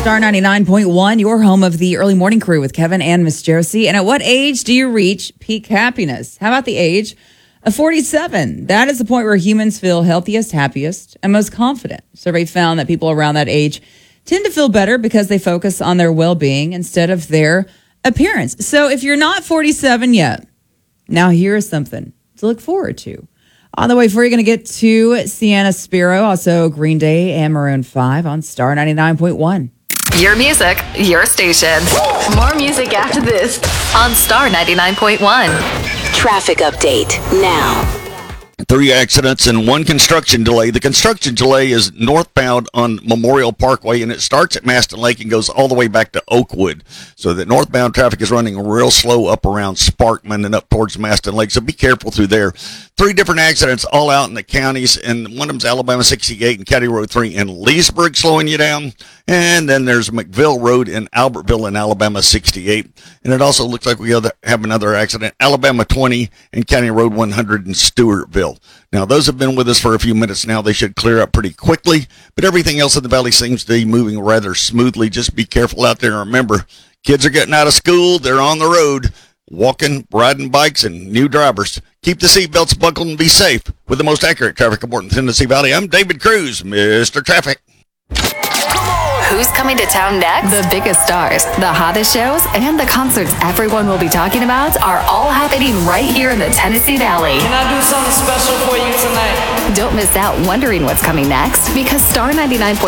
Star 99.1, your home of the early morning crew with Kevin and Miss Josie. And at what age do you reach peak happiness? How about the age of 47? That is the point where humans feel healthiest, happiest, and most confident. Survey found that people around that age tend to feel better because they focus on their well-being instead of their appearance. So if you're not 47 yet, now here's something to look forward to. On the way, before you're going to get to Sienna Spiro, also Green Day and Maroon 5 on Star 99.1. Your music, your station. More music after this On Star 99.1. traffic update now. 3 accidents and 1 construction delay. The construction delay is northbound on Memorial Parkway, and it starts at Maston Lake and goes all the way back to Oakwood. So the northbound traffic is running real slow up around Sparkman and up towards Maston Lake, so be careful through there. 3 different accidents all out in the counties, and one of them's Alabama 68 and County Road 3 in Leesburg slowing you down. And then there's McVille Road in Albertville in Alabama 68. And it also looks like we have another accident, Alabama 20 and County Road 100 in Stewartville. Now, those have been with us for a few minutes now. They should clear up pretty quickly, but everything else in the valley seems to be moving rather smoothly. Just be careful out there. And remember, kids are getting out of school. They're on the road, walking, riding bikes, and new drivers. Keep the seatbelts buckled and be safe. With the most accurate traffic report in the Tennessee Valley, I'm David Cruz, Mr. Traffic. Who's coming to town next? The biggest stars, the hottest shows, and the concerts everyone will be talking about are all happening right here in the Tennessee Valley. Can I do something special for you tonight? Don't miss out wondering what's coming next, because Star 99.